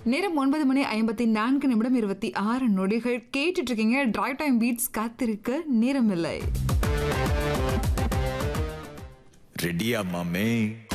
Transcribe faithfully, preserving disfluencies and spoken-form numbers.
நேரம் ஒன்பது மணி ஐம்பத்தி நான்கு நிமிடம் இருபத்தி ஆறு நொடிகள் கேட்டுட்டு இருக்கீங்க. டிரைவ் டைம் பீட்ஸ் காத்திருக்க நேரமில்லை. ரெடியா மாமே?